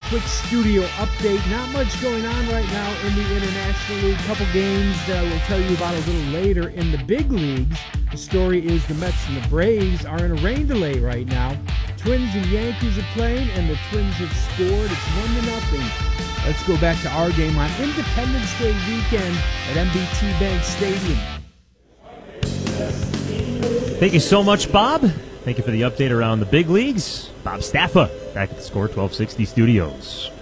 quick studio update. Not much going on right now in the International League. A couple games that I will tell you about a little later. In the big leagues, the story is the Mets and the Braves are in a rain delay right now. Twins and Yankees are playing, and the Twins have scored. It's 1-0. Let's go back to our game on Independence Day weekend at MBT Bank Stadium. Thank you so much, Bob. Thank you for the update around the big leagues. Bob Staffa back at the Score 1260 studios.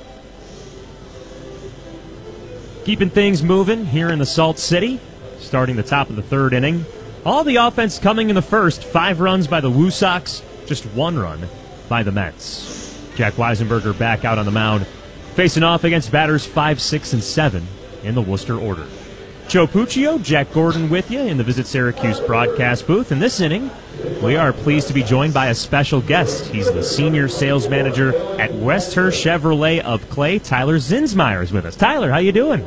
Keeping things moving here in the Salt City, starting the top of the third inning. All the offense coming in the first. 5 runs by the Woo Sox, just 1 run by the Mets. Jack Weisenberger back out on the mound, facing off against batters 5, 6, and 7 in the Worcester order. Joe Puccio, Jack Gordon with you in the Visit Syracuse broadcast booth. In this inning, we are pleased to be joined by a special guest. He's the senior sales manager at Westher Chevrolet of Clay. Tyler Zinsmeyer is with us. Tyler, how you doing?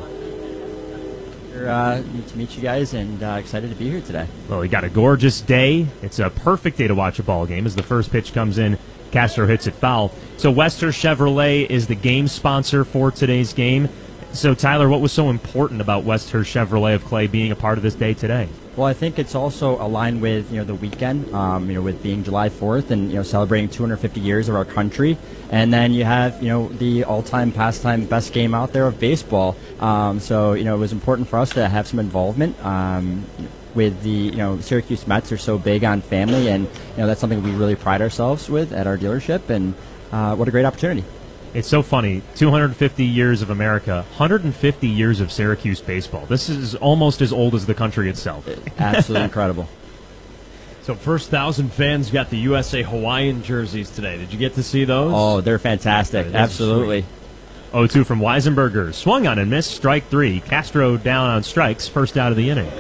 Good to meet you guys, and excited to be here today. Well, we got a gorgeous day. It's a perfect day to watch a ball game as the first pitch comes in. Castro hits it foul. So Westher Chevrolet is the game sponsor for today's game. So, Tyler, what was so important about Westher Chevrolet of Clay being a part of this day today? Well, I think it's also aligned with the weekend, with being July 4th and celebrating 250 years of our country, and then you have the all-time pastime best game out there of baseball. So it was important for us to have some involvement. With the Syracuse Mets are so big on family, and that's something we really pride ourselves with at our dealership, and what a great opportunity. It's so funny. 250 years of America, 150 years of Syracuse baseball. This is almost as old as the country itself. Absolutely incredible. So first 1,000 fans got the USA Hawaiian jerseys today. Did you get to see those? Oh, they're fantastic. Absolutely. 0-2 from Weisenberger. Swung on and missed. Strike 3. Castro down on strikes. First out of the inning.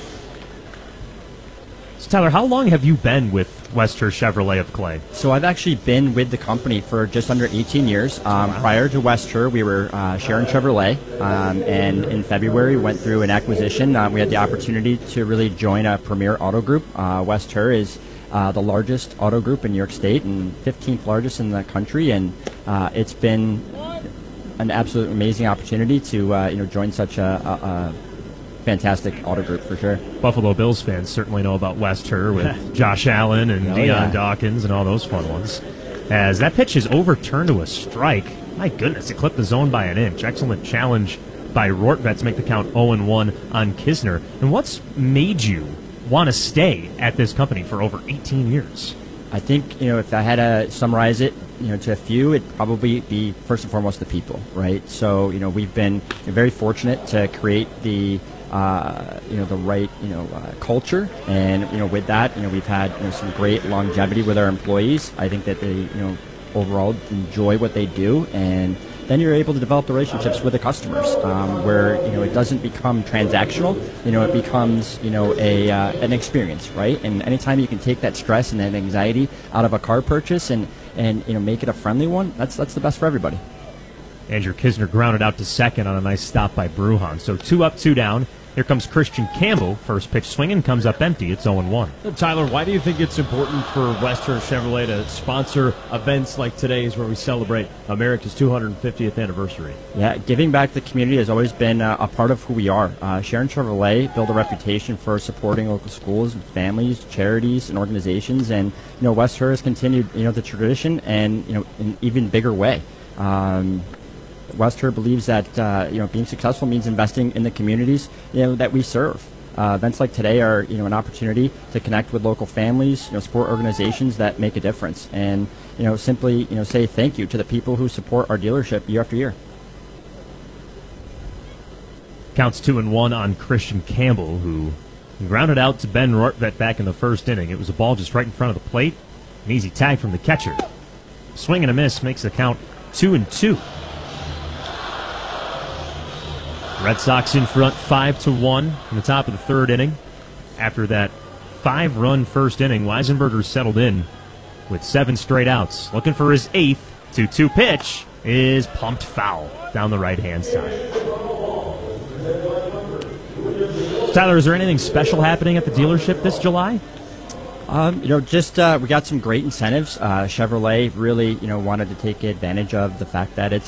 So, Tyler, how long have you been with Westher Chevrolet of Clay? So I've actually been with the company for just under 18 years. Prior to Westher, we were Sharon Chevrolet, and in February we went through an acquisition. We had the opportunity to really join a premier auto group. Westher is the largest auto group in New York State and 15th largest in the country, and it's been an absolute amazing opportunity to join such a fantastic auto group for sure. Buffalo Bills fans certainly know about Westher with Josh Allen and Deion Dawkins and all those fun ones. As that pitch is overturned to a strike, my goodness, it clipped the zone by an inch. Excellent challenge by Rortvedt to make the count 0-1 on Kisner. And what's made you want to stay at this company for over 18 years? I think, if I had to summarize it, to a few, it'd probably be first and foremost the people, right? So, we've been very fortunate to create the right culture, and with that, we've had some great longevity with our employees. I think that they overall enjoy what they do, and then you're able to develop the relationships with the customers, where it doesn't become transactional. It becomes an experience, right? And anytime you can take that stress and that anxiety out of a car purchase and make it a friendly one, that's the best for everybody. Andrew Kisner grounded out to second on a nice stop by Bruhan. So 2 up, 2 down. Here comes Christian Campbell. First pitch swinging, comes up empty. It's 0-1. Tyler, why do you think it's important for Westher Chevrolet to sponsor events like today's where we celebrate America's 250th anniversary? Yeah, giving back to the community has always been a part of who we are. Sharon Chevrolet built a reputation for supporting local schools, families, charities, and organizations, and Westher has continued the tradition and in an even bigger way. Westher believes that being successful means investing in the communities that we serve. Events like today are an opportunity to connect with local families, support organizations that make a difference, and simply say thank you to the people who support our dealership year after year. Counts 2-1 on Christian Campbell, who grounded out to Ben Rortvedt back in the first inning. It was a ball just right in front of the plate. An easy tag from the catcher. Swing and a miss makes the count 2-2. Red Sox in front 5-1 in the top of the third inning. After that 5-run first inning, Weisenberger settled in with 7 straight outs. Looking for his 8th. 2-2 pitch is pumped foul down the right-hand side. Tyler, is there anything special happening at the dealership this July? We got some great incentives. Chevrolet really, wanted to take advantage of the fact that it's